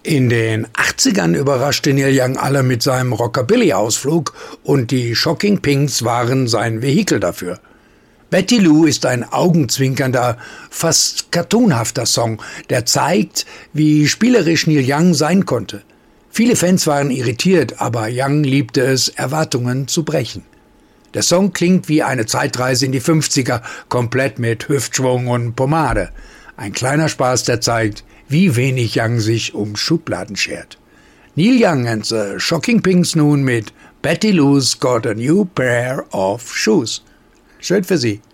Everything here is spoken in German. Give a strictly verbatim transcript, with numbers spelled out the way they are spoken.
In den achtzigern überraschte Neil Young alle mit seinem Rockabilly-Ausflug und die Shocking Pinks waren sein Vehikel dafür. Betty Lou ist ein augenzwinkernder, fast cartoonhafter Song, der zeigt, wie spielerisch Neil Young sein konnte. Viele Fans waren irritiert, aber Young liebte es, Erwartungen zu brechen. Der Song klingt wie eine Zeitreise in die fünfziger, komplett mit Hüftschwung und Pomade. Ein kleiner Spaß, der zeigt, wie wenig Young sich um Schubladen schert. Neil Young and the Shocking Pinks nun mit Betty Lou's Got a New Pair of Shoes. Schön für Sie.